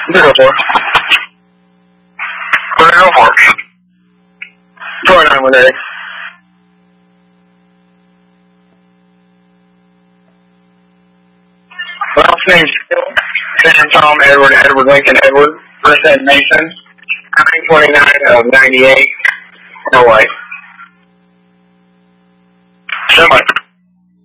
Go for it. Go for it. 2918. Last name's Sam, Tom, Edward, Edward, Lincoln, Edward, first name Mason, 929 of 98, no way.